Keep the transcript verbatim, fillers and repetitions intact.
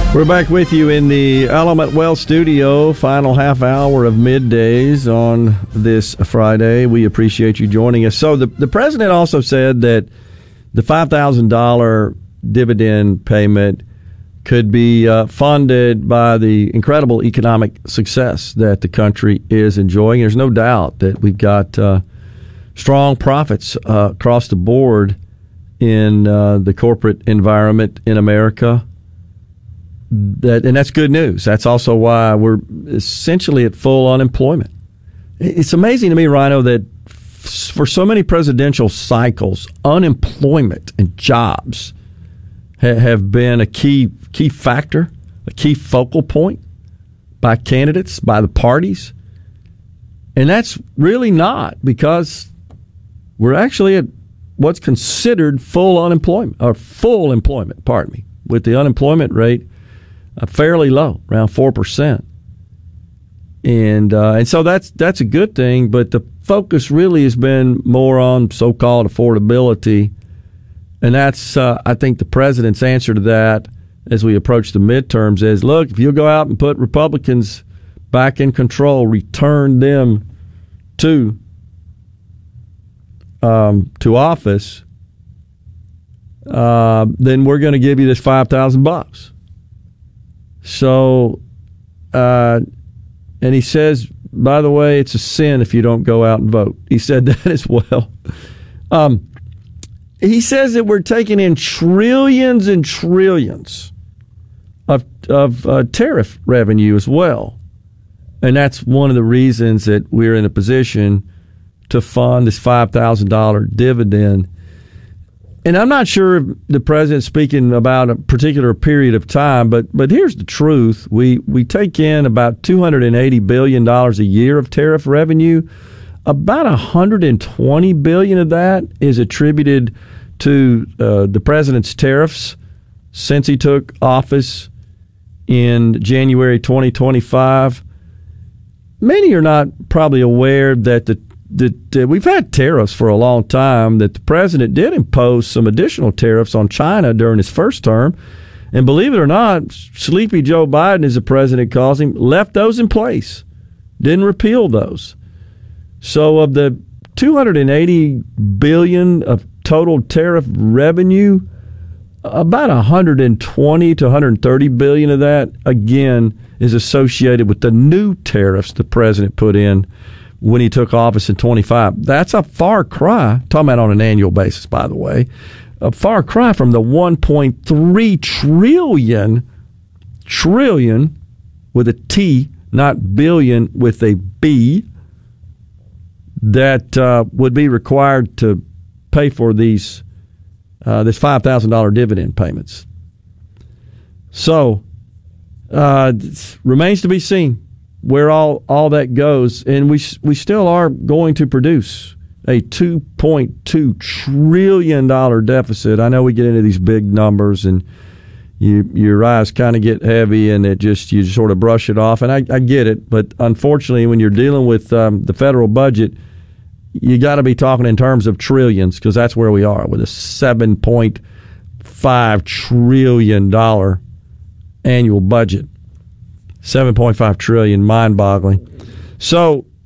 We're back with you in the Element Wealth studio, final half hour of middays on this Friday. We appreciate you joining us. So the, the president also said that the five thousand dollars dividend payment could be uh, funded by the incredible economic success that the country is enjoying. There's no doubt that we've got uh, strong profits uh, across the board in uh, the corporate environment in America. That and that's good news. That's also why we're essentially at full unemployment. It's amazing to me, Rhino, that f- for so many presidential cycles, unemployment and jobs ha- have been a key key factor, a key focal point by candidates, by the parties. And that's really not, because we're actually at what's considered full unemployment, or full employment, pardon me, with the unemployment rate Uh, fairly low, around four percent. And uh, and so that's that's a good thing, but the focus really has been more on so-called affordability. And that's, uh, I think, the president's answer to that as we approach the midterms is, look, if you'll go out and put Republicans back in control, return them to um, to office, uh, then we're going to give you this five thousand bucks. So, uh, and he says, by the way, it's a sin if you don't go out and vote. He said that as well. Um, he says that we're taking in trillions and trillions of, of uh, tariff revenue as well. And that's one of the reasons that we're in a position to fund this five thousand dollars dividend. And I'm not sure if the president's speaking about a particular period of time, but but here's the truth. We we take in about two hundred eighty billion dollars a year of tariff revenue. About one hundred twenty billion dollars of that is attributed to uh, the president's tariffs since he took office in January twenty twenty-five. Many are not probably aware that the that uh, we've had tariffs for a long time, that the president did impose some additional tariffs on China during his first term. And believe it or not, Sleepy Joe Biden, as the president calls him, left those in place, didn't repeal those. So of the two hundred eighty billion dollars of total tariff revenue, about one hundred twenty to one hundred thirty billion dollars of that, again, is associated with the new tariffs the president put in when he took office in twenty-five. That's a far cry, talking about on an annual basis, by the way, a far cry from the one point three trillion, trillion with a T, not billion with a B, that uh, would be required to pay for these uh, this five thousand dollars dividend payments. So, uh, remains to be seen where all, all that goes, and we we still are going to produce a two point two trillion dollars deficit. I know we get into these big numbers, and you, your eyes kind of get heavy, and it just you just sort of brush it off, and I, I get it. But unfortunately, when you're dealing with um, the federal budget, you got to be talking in terms of trillions, because that's where we are with a seven point five trillion dollars annual budget. seven point five trillion dollars, mind-boggling. So